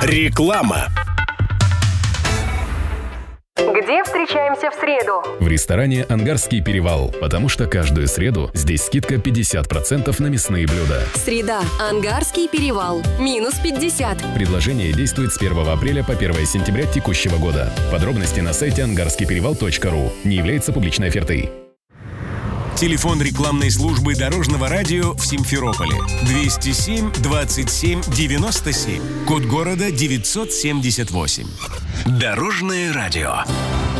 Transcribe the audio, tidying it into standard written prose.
Реклама. Где встречаемся в среду? В ресторане «Ангарский перевал», потому что каждую среду здесь скидка 50% на мясные блюда. Среда. Ангарский перевал. Минус 50. Предложение действует с 1 апреля по 1 сентября текущего года. Подробности на сайте angarskiyperевал.ru. Не является публичной офертой. Телефон рекламной службы Дорожного радио в Симферополе 207 27 97. Код города 978. Дорожное радио.